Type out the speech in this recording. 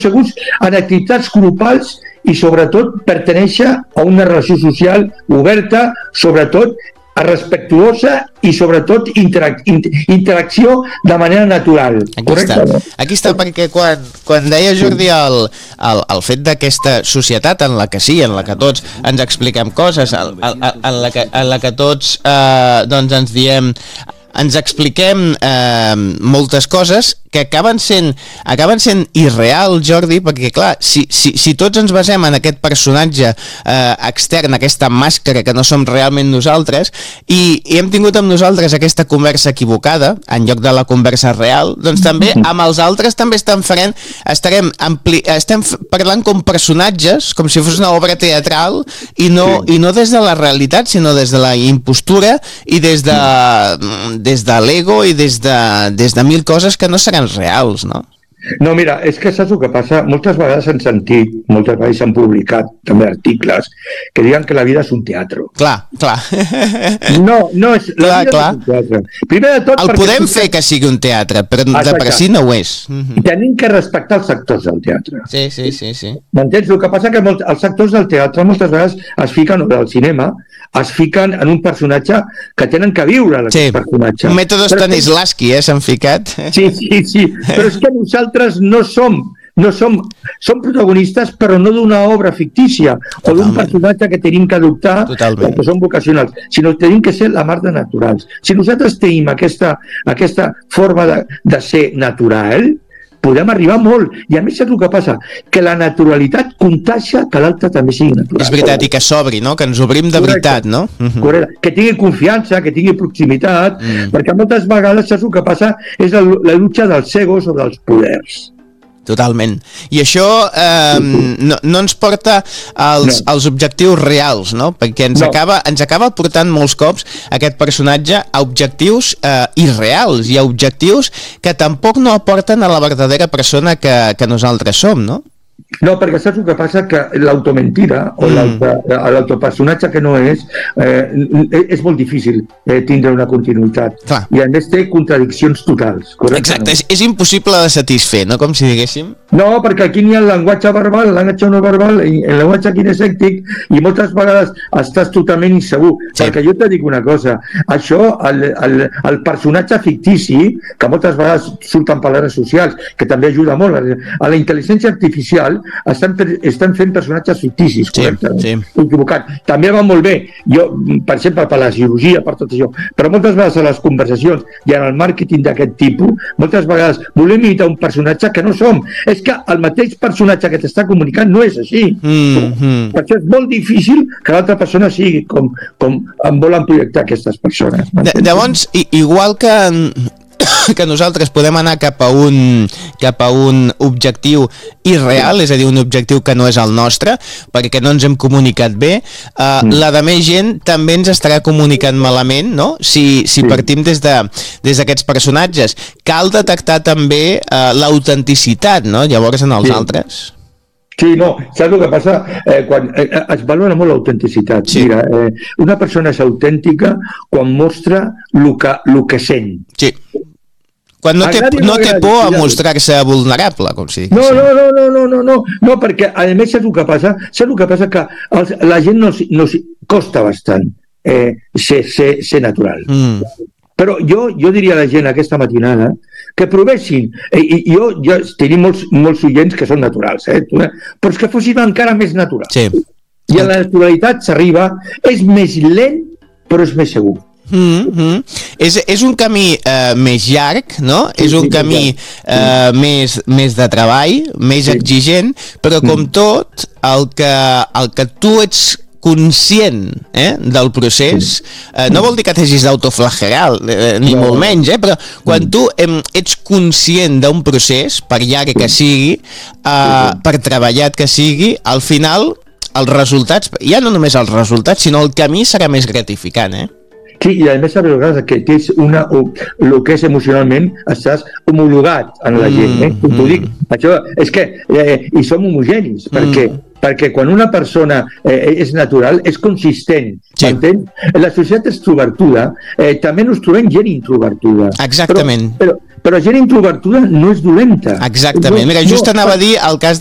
segurs en activitats grupals i sobretot pertenèixer a una relació social oberta, sobretot respectuosa i sobretot interacció de manera natural. Aquí està, perquè quan deia Jordi el fet d'aquesta societat en la que sí, en la que tots ens expliquem coses, en la que tots doncs ens expliquem moltes coses que acaben sent irreals, Jordi, perquè clar, si tots ens basem en aquest personatge extern, aquesta màscara que no som realment nosaltres, i hem tingut amb nosaltres aquesta conversa equivocada en lloc de la conversa real, doncs també amb els altres també estem parlant com personatges, com si fos una obra teatral, i no des de la realitat, sinó des de la impostura i des de l'ego i des de mil coses que no seran reals, no? No, mira, és que saps el que passa? Moltes vegades hem sentit, moltes vegades s'han publicat també articles que diuen que la vida és un teatre. Clar. No és... La vida és un teatre. Primer de tot... El podem fer que sigui un teatre, però de per si no ho és. I tenim que respectar els actors del teatre. Sí. M'entens? El que passa que els actors del teatre moltes vegades es fiquen, o del cinema, es fiquen en un personatge que tenen que viure aquest personatge. Un mètode Stanislavski, s'han ficat. Sí, però és que nosaltres no som protagonistes, però no d'una obra fictícia o d'un personatge que tenim que adoptar perquè són vocacionals, sinó que tenim que ser la mar de naturals. Si nosaltres tenim aquesta forma de ser natural, podem arribar molt. I a més és el que passa, que la naturalitat contagia que l'altre també sigui natural. És veritat, i que s'obri, no? Que ens obrim de veritat, no? Correcte. Que tingui confiança, que tingui proximitat, perquè moltes vegades saps el que passa és la lluita dels egos o dels poders. Totalment. I això no ens porta als objectius reals, no? Perquè ens acaba portant molts cops aquest personatge a objectius irreals i a objectius que tampoc no aporten a la verdadera persona que nosaltres som, no? No, perquè saps el que passa? Que l'automentida o l'autopersonatge que no és molt difícil tindre una continuïtat. Clar. I a més té contradiccions totals. Exacte, és impossible de satisfer, no? Com si diguéssim. No, perquè aquí n'hi ha el llenguatge verbal, el llenguatge no verbal, el llenguatge kinestètic, i moltes vegades estàs totalment insegur. Sí. Perquè jo te dic una cosa, això, el personatge fictici, que moltes vegades surten per les redes socials, que també ajuda molt, a la intel·ligència artificial estan fent personatges ficticis, correcte? Sí. Equivocat. També va molt bé, jo, per exemple, per la cirurgia, per tot això, però moltes vegades a les conversacions i en el màrqueting d'aquest tipus, moltes vegades volem imitar un personatge que no som. És que el mateix personatge que t'està comunicant no és així. Per això és molt difícil que l'altra persona sigui com em volen projectar aquestes persones. Llavors, igual que nosaltres podem anar cap a un objectiu irreal, és a dir, un objectiu que no és el nostre, perquè no ens hem comunicat bé, la de més gent també ens estarà comunicant malament, no? Si partim des d'aquests personatges. Cal detectar també l'autenticitat, no? Llavors en els altres. Sí, no, saps el que passa? Quan es valora molt l'autenticitat. Sí. Mira, una persona és autèntica quan mostra el que sent. Sí. Quan no té por a mostrar-se vulnerable, com si diguéssim. No, perquè a més saps el que passa? Saps el que passa? Que la gent no costa bastant ser natural. Però jo diria a la gent aquesta matinada que provessin, i jo tenim molts oients que són naturals, però és que fossin encara més naturals. Sí. I a la naturalitat s'arriba, és més lent, però és més segur. És un camí més llarg, no? És un camí més de treball, més exigent, però com tot, el que tu ets conscient del procés, no vol dir que t'hagis d'autoflagelar, ni molt menys, però quan tu ets conscient d'un procés, per llarg que sigui, per treballat que sigui, al final els resultats, ja no només els resultats, sinó el camí serà més gratificant, Sí, i a més a vegades que tens el que és emocionalment estàs homologat en la gent, t'ho dic. Això és que, i som homogenis, perquè perquè quan una persona és natural, és consistent. Sí. M'entens? La societat extrovertuda també ens trobem gent introvertuda. Exactament. Però gent introvertuda no és dolenta. Exactament. Mira, just anava a dir el cas